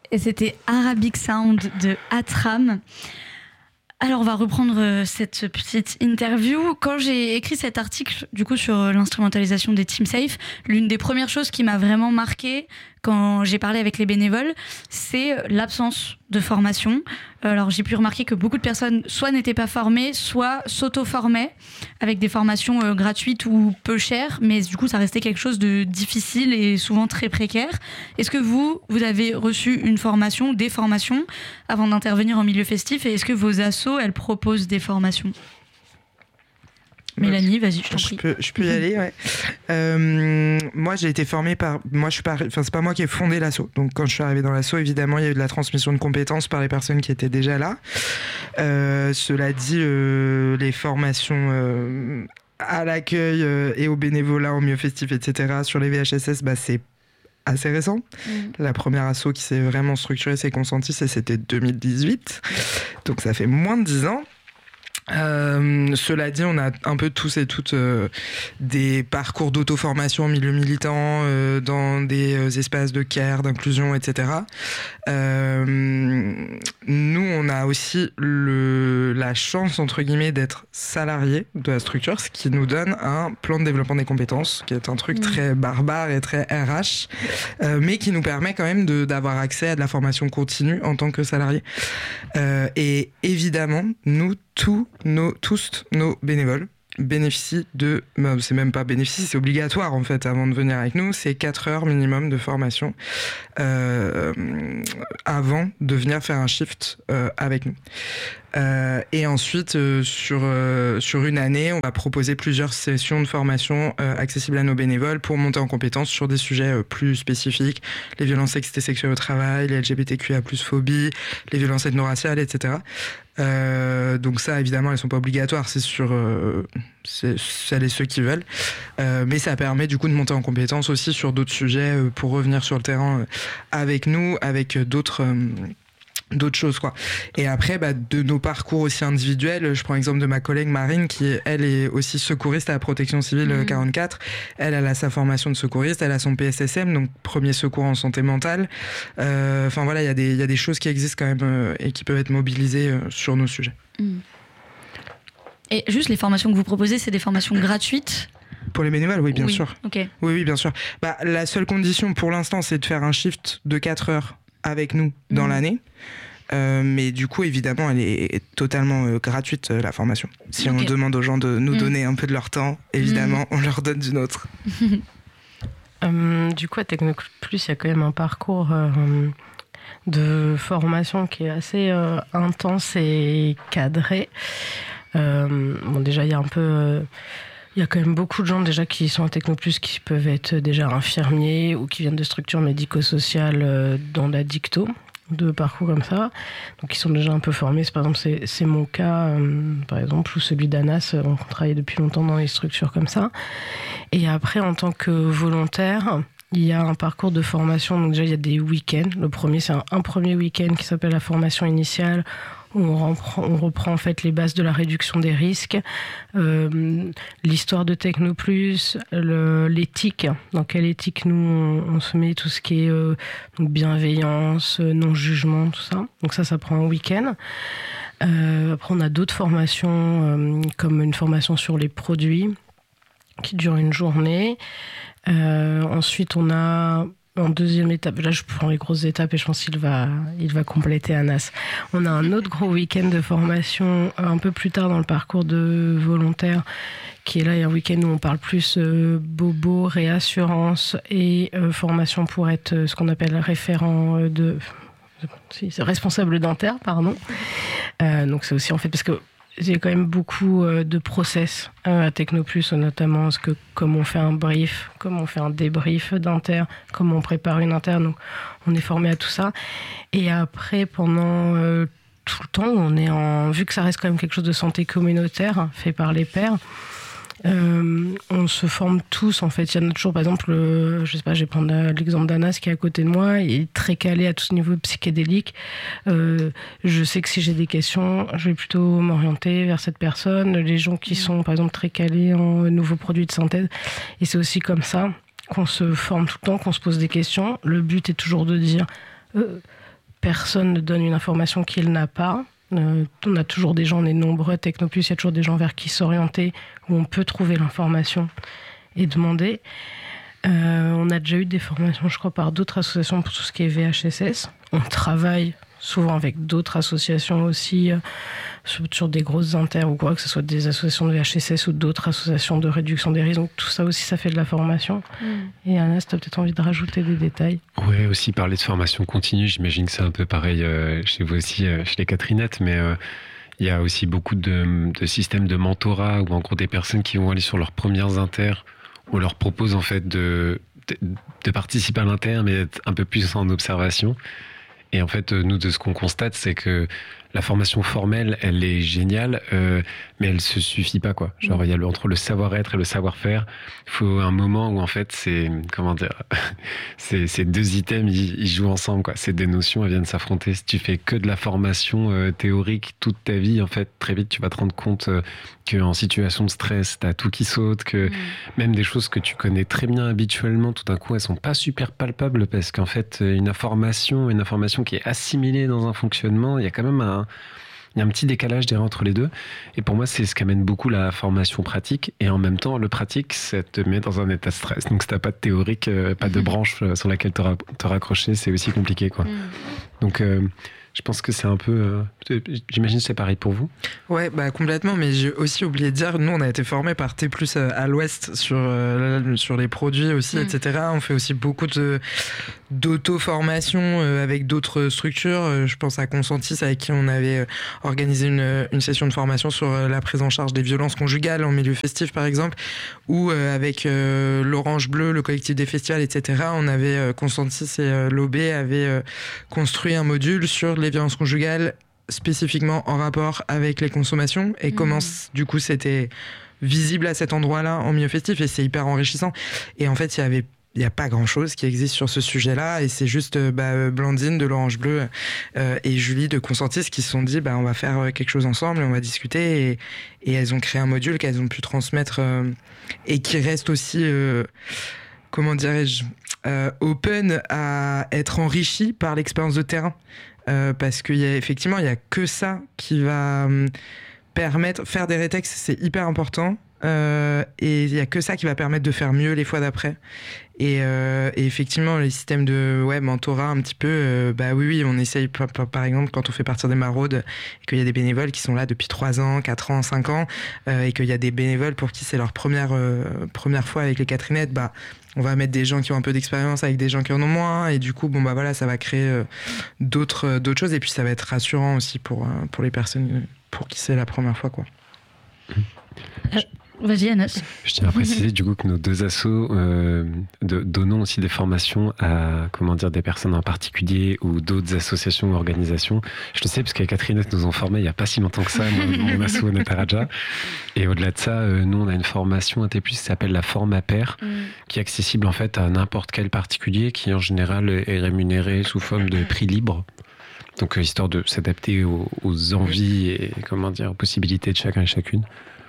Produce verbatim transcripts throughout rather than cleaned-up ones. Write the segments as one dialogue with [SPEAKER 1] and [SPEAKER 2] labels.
[SPEAKER 1] Et c'était Arabic Sound de Atram. Alors, on va reprendre cette petite interview. Quand j'ai écrit cet article, du coup, sur l'instrumentalisation des Team Safe, l'une des premières choses qui m'a vraiment marquée quand j'ai parlé avec les bénévoles, c'est l'absence de formation. Alors, j'ai pu remarquer que beaucoup de personnes soit n'étaient pas formées, soit s'auto-formaient avec des formations euh, gratuites ou peu chères, mais du coup, ça restait quelque chose de difficile et souvent très précaire. Est-ce que vous, vous avez reçu une formation, des formations, avant d'intervenir en milieu festif, et est-ce que vos assos, elles proposent des formations ? Mélanie, vas-y, je t'en prie.
[SPEAKER 2] Je peux, je peux y aller, ouais. Euh, moi, j'ai été formée par... Moi, je suis pas... Enfin, c'est pas moi qui ai fondé l'asso. Donc, quand je suis arrivée dans l'asso, évidemment, il y a eu de la transmission de compétences par les personnes qui étaient déjà là. Euh, cela dit, euh, les formations... Euh, à l'accueil euh, et au bénévolat, au milieu festif, et cetera, sur les V H S S, bah, c'est assez récent. Mmh. La première asso qui s'est vraiment structurée, c'est Consentis, et c'était deux mille dix-huit. Donc, ça fait moins de dix ans. Euh, cela dit, on a un peu tous et toutes euh, des parcours d'auto-formation en milieu militant, euh, dans des euh, espaces de care, d'inclusion, et cetera. Euh, nous, on a aussi le, la chance, entre guillemets, d'être salariés de la structure, ce qui nous donne un plan de développement des compétences, qui est un truc mmh. très barbare et très R H, euh, mais qui nous permet quand même de, d'avoir accès à de la formation continue en tant que salariés. Euh, et évidemment, nous, tous nos, tous nos bénévoles bénéficient de... C'est même pas bénéficie, c'est obligatoire en fait avant de venir avec nous. C'est quatre heures minimum de formation euh, avant de venir faire un shift euh, avec nous. Euh, et ensuite, euh, sur, euh, sur une année, on va proposer plusieurs sessions de formation euh, accessibles à nos bénévoles pour monter en compétences sur des sujets euh, plus spécifiques, les violences sexistes et sexuelles au travail, les L G B T Q I A plus, phobie, les violences ethno-raciales, et cetera. Euh, donc ça, évidemment, elles sont pas obligatoires, c'est sur euh, c'est celles et ceux qui veulent. Euh, mais ça permet du coup de monter en compétences aussi sur d'autres sujets euh, pour revenir sur le terrain euh, avec nous, avec d'autres... Euh, d'autres choses quoi. Et après bah, de nos parcours aussi individuels, je prends l'exemple de ma collègue Marine qui elle est aussi secouriste à la protection civile mmh. quarante-quatre. Elle, elle a sa formation de secouriste, elle a son P S S M, donc premier secours en santé mentale. Euh, enfin voilà, il y a des il y a des choses qui existent quand même euh, et qui peuvent être mobilisées euh, sur nos sujets.
[SPEAKER 1] Mmh. Et juste les formations que vous proposez, c'est des formations gratuites?
[SPEAKER 2] Pour les bénévoles, oui, bien
[SPEAKER 1] oui.
[SPEAKER 2] sûr.
[SPEAKER 1] Okay.
[SPEAKER 2] Oui, oui, bien sûr. Bah, la seule condition pour l'instant, c'est de faire un shift de quatre heures avec nous dans mmh. l'année. Euh, mais du coup, évidemment, elle est totalement euh, gratuite, euh, la formation. Si okay. on demande aux gens de nous mmh. donner un peu de leur temps, évidemment, mmh. on leur donne du nôtre.
[SPEAKER 3] euh, du coup, à Technoplus, il y a quand même un parcours euh, de formation qui est assez euh, intense et cadré. Euh, bon, déjà, il y a un peu... Euh, Il y a quand même beaucoup de gens déjà qui sont à Technoplus qui peuvent être déjà infirmiers ou qui viennent de structures médico-sociales euh, dans la dicto, de parcours comme ça. Donc ils sont déjà un peu formés. C'est, par exemple, c'est, c'est mon cas, euh, par exemple, ou celui d'Anas. On travaille depuis longtemps dans les structures comme ça. Et après, en tant que volontaire, il y a un parcours de formation. Donc déjà, il y a des week-ends. Le premier, c'est un, un premier week-end qui s'appelle la formation initiale, où on reprend, on reprend en fait les bases de la réduction des risques, euh, l'histoire de Technoplus, le, l'éthique, dans quelle éthique nous on, on se met, tout ce qui est euh, donc bienveillance, non-jugement, tout ça. Donc ça, ça prend un week-end. Euh, après, on a d'autres formations, euh, comme une formation sur les produits, qui dure une journée. Euh, ensuite, on a... En deuxième étape, là je prends les grosses étapes et je pense qu'il va, il va compléter Anas. On a un autre gros week-end de formation un peu plus tard dans le parcours de volontaire, qui est là, il y a un week-end où on parle plus euh, bobo, réassurance et euh, formation pour être euh, ce qu'on appelle référent de... Si, c'est responsable dentaire, pardon. Euh, donc c'est aussi en fait parce que il y a quand même beaucoup euh, de process euh, à Technoplus, notamment parce que comment on fait un brief, comment on fait un débrief d'inter, comment on prépare une inter, donc on est formé à tout ça. Et après, pendant euh, tout le temps, on est en, vu que ça reste quand même quelque chose de santé communautaire, hein, fait par les pairs, Euh, on se forme tous en fait. Il y en a toujours, par exemple, euh, je sais pas, je vais prendre l'exemple d'Anas qui est à côté de moi, il est très calé à tout ce niveau psychédélique. Euh, je sais que si j'ai des questions, je vais plutôt m'orienter vers cette personne. Les gens qui sont, par exemple, très calés en nouveaux produits de synthèse. Et c'est aussi comme ça qu'on se forme tout le temps, qu'on se pose des questions. Le but est toujours de dire. Euh, personne ne donne une information qu'il n'a pas. Euh, on a toujours des gens, on est nombreux, Technoplus, il y a toujours des gens vers qui s'orienter, où on peut trouver l'information et demander. Euh, on a déjà eu des formations, je crois, par d'autres associations pour tout ce qui est V H S S. On travaille souvent avec d'autres associations aussi, euh, sur, sur des grosses inter ou quoi, que ce soit des associations de V H S S ou d'autres associations de réduction des risques. Donc tout ça aussi, ça fait de la formation. Mmh. Et Anas, tu as peut-être envie de rajouter des détails.
[SPEAKER 4] Oui, aussi parler de formation continue. J'imagine que c'est un peu pareil euh, chez vous aussi, euh, chez les Catherinettes, mais euh, il y a aussi beaucoup de, de systèmes de mentorat où en gros des personnes qui vont aller sur leurs premières inter, on leur propose en fait de, de, de participer à l'inter, mais d'être un peu plus en observation. Et en fait, nous, de ce qu'on constate, c'est que la formation formelle, elle est géniale, euh, mais elle se suffit pas, quoi. Genre, il y a le, entre le savoir-être et le savoir-faire, il faut un moment où, en fait, c'est, comment dire, c'est, ces deux items, ils, ils jouent ensemble, quoi. Ces deux notions, elles viennent s'affronter. Si tu fais que de la formation euh, théorique toute ta vie, en fait, très vite, tu vas te rendre compte euh, qu'en situation de stress, t'as tout qui saute, que mmh. même des choses que tu connais très bien habituellement, tout d'un coup, elles sont pas super palpables parce qu'en fait, une information, une information qui est assimilée dans un fonctionnement, il y a quand même un Il y a un petit décalage derrière entre les deux. Et pour moi, c'est ce qu'amène beaucoup la formation pratique. Et en même temps, le pratique, ça te met dans un état de stress. Donc, si t'as pas de théorique, euh, pas de branche sur laquelle te, ra- te raccrocher, c'est aussi compliqué, quoi. Mm. Donc, euh, je pense que c'est un peu... Euh, j'imagine que c'est pareil pour vous.
[SPEAKER 2] Ouais, bah complètement. Mais j'ai aussi oublié de dire, nous, on a été formés par T plus à l'Ouest sur, euh, sur les produits aussi, mm. et cetera. On fait aussi beaucoup de, d'auto-formation euh, avec d'autres structures. Euh, je pense à Consentis, avec qui on avait euh, organisé une, une session de formation sur euh, la prise en charge des violences conjugales en milieu festif, par exemple, ou euh, avec euh, l'Orange Bleu, le collectif des festivals, et cetera. On avait, euh, Consentis et euh, l'O B avaient euh, construit un module sur les violences conjugales spécifiquement en rapport avec les consommations et mmh. comment du coup c'était visible à cet endroit-là en milieu festif, et c'est hyper enrichissant. Et en fait, il y avait il n'y a pas grand-chose qui existe sur ce sujet-là, et c'est juste bah, Blandine de l'Orange Bleu euh, et Julie de Consentis qui se sont dit bah, on va faire quelque chose ensemble et on va discuter, et, et elles ont créé un module qu'elles ont pu transmettre euh, et qui reste aussi euh, comment dirais-je euh, open à être enrichi par l'expérience de terrain. Euh, parce qu'il y a effectivement, il n'y a que ça qui va euh, permettre... Faire des rétextes, c'est hyper important. Euh, et il n'y a que ça qui va permettre de faire mieux les fois d'après. Et, euh, et effectivement, les systèmes de ouais, mentorat, un petit peu, euh, bah oui, oui, on essaye, par, par exemple, quand on fait partir des maraudes, et qu'il y a des bénévoles qui sont là depuis trois ans, quatre ans, cinq ans, euh, et qu'il y a des bénévoles pour qui c'est leur première, euh, première fois avec les Catherinettes, bah, on va mettre des gens qui ont un peu d'expérience avec des gens qui en ont moins, et du coup, bon, bah voilà, ça va créer euh, d'autres, euh, d'autres choses, et puis ça va être rassurant aussi pour, euh, pour les personnes pour qui c'est la première fois, quoi.
[SPEAKER 1] Euh, Vas-y, Anas.
[SPEAKER 4] Je tiens à préciser du coup que nos deux assos euh, de, donnons aussi des formations à comment dire, des personnes en particulier ou d'autres associations ou organisations. Je le sais parce qu'avec Catherine nous ont formés il n'y a pas si longtemps que ça, mon, mon asso Netaraja. Et au-delà de ça, euh, nous on a une formation à T plus qui s'appelle la Forma Pair, mm. qui est accessible en fait à n'importe quel particulier, qui en général est rémunéré sous forme de prix libre. Donc euh, histoire de s'adapter aux, aux envies et comment dire, aux possibilités de chacun et chacune.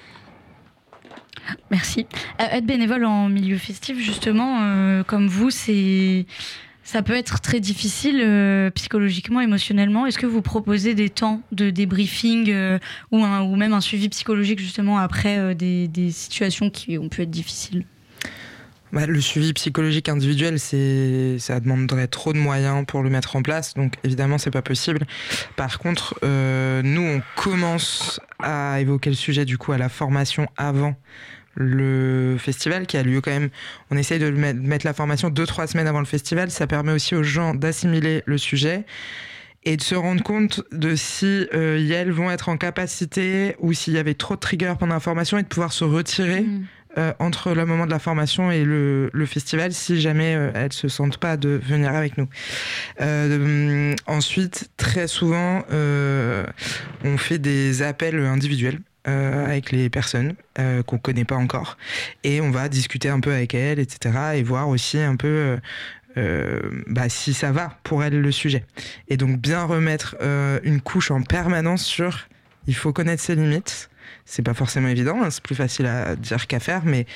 [SPEAKER 1] Merci. Être bénévole en milieu festif, justement, euh, comme vous, c'est... ça peut être très difficile euh, psychologiquement, émotionnellement. Est-ce que vous proposez des temps de débriefing euh, ou, un, ou même un suivi psychologique, justement, après euh, des, des situations qui ont pu être difficiles ?
[SPEAKER 2] Bah, le suivi psychologique individuel, c'est, ça demanderait trop de moyens pour le mettre en place, donc évidemment c'est pas possible. Par contre, euh, nous on commence à évoquer le sujet du coup à la formation avant le festival qui a lieu quand même. On essaye de mettre, mettre la formation deux trois semaines avant le festival. Ça permet aussi aux gens d'assimiler le sujet et de se rendre compte de si euh, elles vont être en capacité ou s'il y avait trop de triggers pendant la formation, et de pouvoir se retirer. Mmh. Euh, entre le moment de la formation et le, le festival, si jamais euh, elles ne se sentent pas de venir avec nous. Euh, ensuite, très souvent, euh, on fait des appels individuels euh, avec les personnes euh, qu'on ne connaît pas encore, et on va discuter un peu avec elles, et cetera, et voir aussi un peu euh, euh, bah, si ça va pour elles le sujet. Et donc bien remettre euh, une couche en permanence sur il faut connaître ses limites. C'est pas forcément évident, hein, c'est plus facile à dire qu'à faire, mais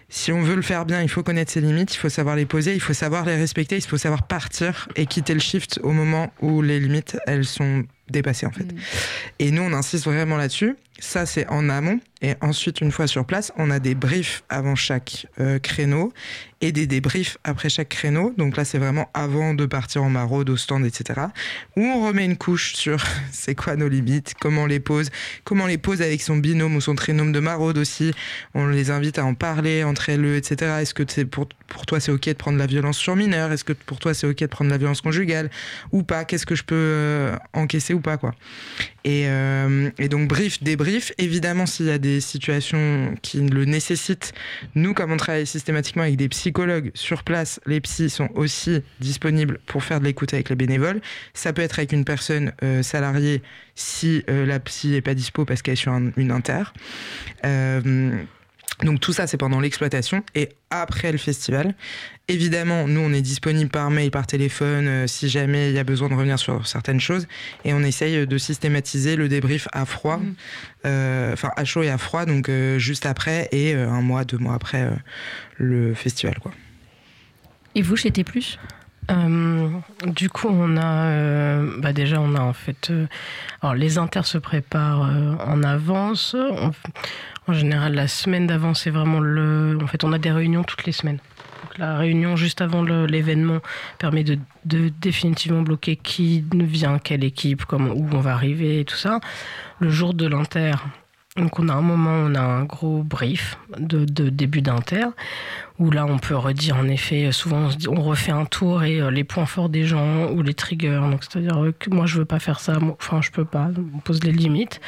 [SPEAKER 2] si on veut le faire bien, il faut connaître ses limites, il faut savoir les poser, il faut savoir les respecter, il faut savoir partir et quitter le shift au moment où les limites, elles sont dépassées en fait. Mmh. Et nous, on insiste vraiment là-dessus. Ça, c'est en amont. Et ensuite, une fois sur place, on a des briefs avant chaque euh, créneau et des débriefs après chaque créneau. Donc là, c'est vraiment avant de partir en maraude, au stand, et cetera. Où on remet une couche sur c'est quoi nos limites, comment on les pose, comment on les pose avec son binôme ou son trinôme de maraude aussi. On les invite à en parler entre elles, et cetera. Est-ce que c'est pour, pour toi, c'est OK de prendre la violence sur mineur ? Est-ce que pour toi, c'est OK de prendre la violence conjugale ou pas ? Qu'est-ce que je peux euh, encaisser ou pas, quoi. Et, euh, et donc, brief, débrief. Évidemment, s'il y a des situations qui le nécessitent, nous, comme on travaille systématiquement avec des psychologues sur place, les psys sont aussi disponibles pour faire de l'écoute avec les bénévoles. Ça peut être avec une personne euh, salariée si euh, la psy n'est pas dispo parce qu'elle est sur un, une inter. Euh, Donc tout ça, c'est pendant l'exploitation et après le festival. Évidemment, nous, on est disponible par mail, par téléphone, euh, si jamais il y a besoin de revenir sur certaines choses. Et on essaye de systématiser le débrief à froid, mmh. euh, enfin à chaud et à froid, donc euh, juste après et euh, un mois, deux mois après euh, le festival, quoi.
[SPEAKER 1] Et vous, chez T plus ?
[SPEAKER 3] Euh, du coup, on a, euh, bah déjà, on a en fait, euh, alors les inters se préparent euh, en avance. On, en général, la semaine d'avant, c'est vraiment le, en fait, on a des réunions toutes les semaines. Donc, la réunion juste avant le, l'événement permet de, de définitivement bloquer qui vient, quelle équipe, comment, où on va arriver et tout ça. Le jour de l'inter. Donc on a un moment, on a un gros brief de, de début d'inter, où là on peut redire en effet, souvent on, se dit, on refait un tour et euh, les points forts des gens ou les triggers, donc c'est-à-dire euh, que moi je veux pas faire ça, moi, enfin je peux pas, on pose les limites.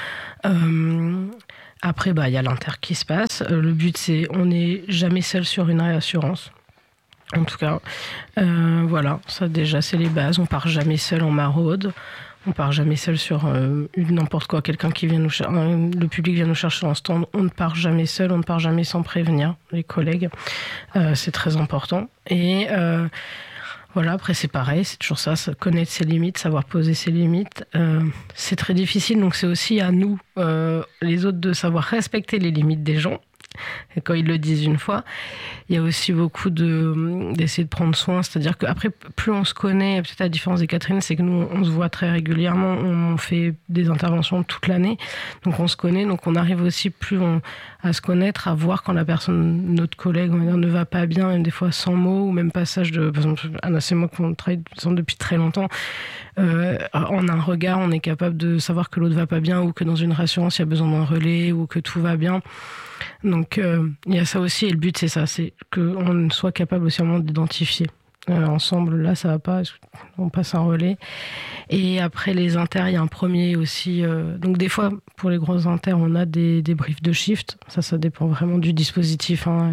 [SPEAKER 3] Euh, après bah il y a l'inter qui se passe, euh, le but c'est on n'est jamais seul sur une réassurance. En tout cas, euh, voilà, ça déjà c'est les bases, on part jamais seul en maraude. On part jamais seul sur euh, n'importe quoi. Quelqu'un qui vient nous cher- euh, le public vient nous chercher en stand. On ne part jamais seul, on ne part jamais sans prévenir les collègues. Euh, c'est très important. Et euh, voilà, après c'est pareil, c'est toujours ça, connaître ses limites, savoir poser ses limites. Euh, c'est très difficile, donc c'est aussi à nous, euh, les autres, de savoir respecter les limites des gens. Et quand ils le disent une fois, il y a aussi beaucoup de, d'essayer de prendre soin. C'est-à-dire qu'après, plus on se connaît, peut-être la différence des Catherine, c'est que nous, on se voit très régulièrement, on fait des interventions toute l'année, donc on se connaît, donc on arrive aussi plus on, à se connaître, à voir quand la personne, notre collègue, on va dire, ne va pas bien, même des fois sans mots, ou même passage de... Par exemple, Anna, c'est moi qu'on travaille depuis très longtemps. Euh, en un regard, on est capable de savoir que l'autre va pas bien, ou que dans une réassurance, il y a besoin d'un relais, ou que tout va bien. Donc euh, il y a ça aussi, et le but c'est ça, c'est qu'on soit capable aussi vraiment d'identifier euh, ensemble, là ça va pas, on passe un relais. Et après les inters, il y a un premier aussi, euh, donc des fois pour les grosses inters on a des, des briefs de shift, ça ça dépend vraiment du dispositif, hein.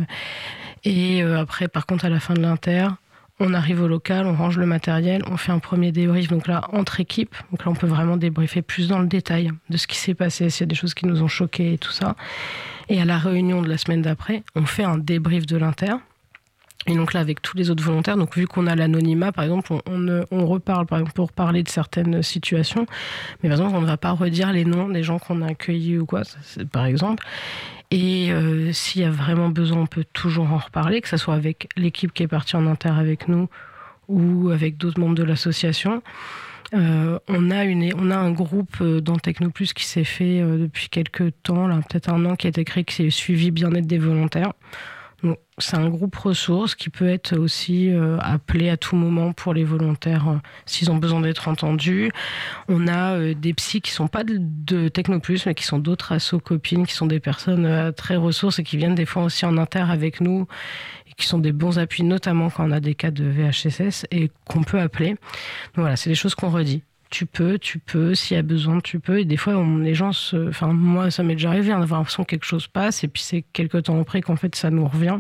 [SPEAKER 3] Et euh, après par contre à la fin de l'inter, on arrive au local, on range le matériel, on fait un premier débrief, donc là, entre équipes. Donc là, on peut vraiment débriefer plus dans le détail de ce qui s'est passé, s'il y a des choses qui nous ont choqués et tout ça. Et à la réunion de la semaine d'après, on fait un débrief de l'inter. Et donc là, avec tous les autres volontaires, donc vu qu'on a l'anonymat, par exemple, on, on, on reparle par exemple, pour parler de certaines situations. Mais par exemple, on ne va pas redire les noms des gens qu'on a accueillis ou quoi, c'est, par exemple. Et euh, s'il y a vraiment besoin, on peut toujours en reparler, que ce soit avec l'équipe qui est partie en inter avec nous ou avec d'autres membres de l'association. Euh, on, a une, on a un groupe dans Technoplus qui s'est fait euh, depuis quelques temps, là, peut-être un an, qui a été créé, qui s'est suivi bien-être des volontaires. Donc, c'est un groupe ressources qui peut être aussi euh, appelé à tout moment pour les volontaires euh, s'ils ont besoin d'être entendus. On a euh, des psys qui ne sont pas de, de Technoplus, mais qui sont d'autres assos copines, qui sont des personnes euh, très ressources et qui viennent des fois aussi en inter avec nous et qui sont des bons appuis, notamment quand on a des cas de V H S S et qu'on peut appeler. Donc voilà, c'est des choses qu'on redit. Tu peux, tu peux, s'il y a besoin, tu peux. Et des fois, on, les gens se... Enfin, moi, ça m'est déjà arrivé hein, d'avoir l'impression que quelque chose passe, et puis c'est quelques temps après qu'en fait, ça nous revient.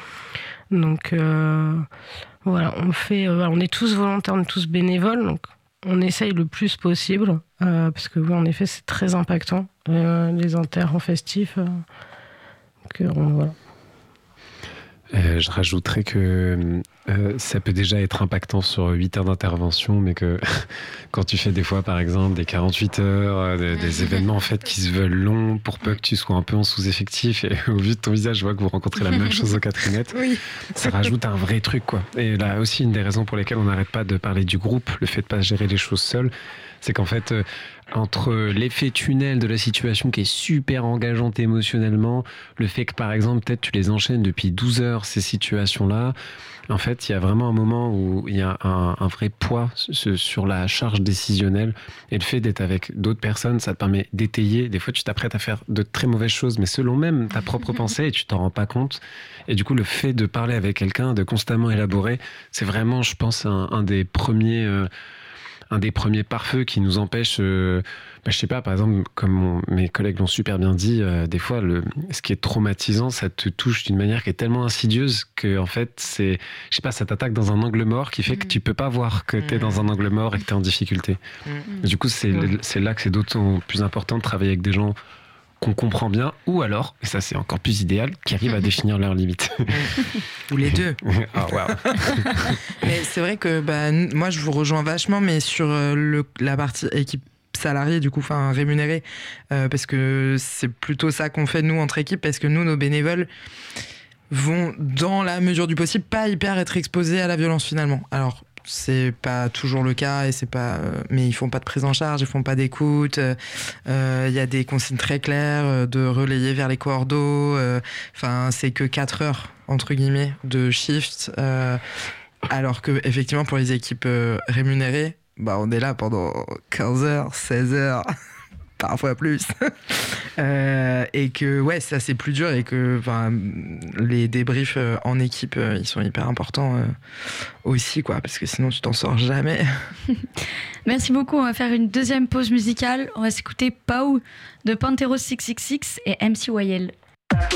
[SPEAKER 3] Donc, euh, voilà, on fait... Euh, on est tous volontaires, on est tous bénévoles, donc on essaye le plus possible, euh, parce que, oui, en effet, c'est très impactant, euh, les inters en festif. Euh, donc, euh, on, voilà.
[SPEAKER 4] Euh, je rajouterais que Euh, ça peut déjà être impactant sur huit heures d'intervention, mais que quand tu fais des fois, par exemple, des quarante-huit heures, des, des événements en fait qui se veulent longs pour peu que tu sois un peu en sous-effectif, et au vu de ton visage, je vois que vous rencontrez la même chose aux Catrinette.
[SPEAKER 2] Oui.
[SPEAKER 4] Ça rajoute un vrai truc, quoi. Et là aussi, une des raisons pour lesquelles on n'arrête pas de parler du groupe, le fait de pas gérer les choses seul, c'est qu'en fait, euh, entre l'effet tunnel de la situation qui est super engageante émotionnellement, le fait que, par exemple, peut-être tu les enchaînes depuis douze heures, ces situations-là, en fait, il y a vraiment un moment où il y a un, un vrai poids sur la charge décisionnelle. Et le fait d'être avec d'autres personnes, ça te permet d'étayer. Des fois, tu t'apprêtes à faire de très mauvaises choses, mais selon même ta propre pensée, et tu t'en rends pas compte. Et du coup, le fait de parler avec quelqu'un, de constamment élaborer, c'est vraiment, je pense, un, un des premiers... Euh, un des premiers pare-feux qui nous empêche, euh, bah, je sais pas, par exemple, comme mon, mes collègues l'ont super bien dit, euh, des fois, le, ce qui est traumatisant, ça te touche d'une manière qui est tellement insidieuse que, en fait, c'est, je sais pas, ça t'attaque dans un angle mort qui fait mmh. que tu peux pas voir que t'es mmh. dans un angle mort et que t'es en difficulté. Mmh. Du coup, c'est, mmh. c'est là que c'est d'autant plus important de travailler avec des gens qu'on comprend bien, ou alors, et ça c'est encore plus idéal, qui arrivent à définir leurs limites.
[SPEAKER 2] Ou les deux.
[SPEAKER 4] Oh, wow.
[SPEAKER 2] Mais c'est vrai que bah, moi je vous rejoins vachement, mais sur le, la partie équipe salariée, du coup, enfin rémunérée, euh, parce que c'est plutôt ça qu'on fait nous entre équipes, parce que nous, nos bénévoles vont, dans la mesure du possible, pas hyper être exposés à la violence finalement. Alors, c'est pas toujours le cas et c'est pas euh, mais ils font pas de prise en charge, ils font pas d'écoute, il euh, y a des consignes très claires euh, de relayer vers les cordeaux, enfin euh, c'est que quatre heures entre guillemets de shift, euh, alors que effectivement pour les équipes euh, rémunérées, bah on est là pendant quinze heures, seize heures parfois plus. euh, et que ouais, ça c'est plus dur et que les débriefs euh, en équipe, euh, ils sont hyper importants euh, aussi, quoi, parce que sinon tu t'en sors jamais.
[SPEAKER 1] Merci beaucoup. On va faire une deuxième pause musicale. On va s'écouter Pau de Pantero six cent soixante-six et M C Y L.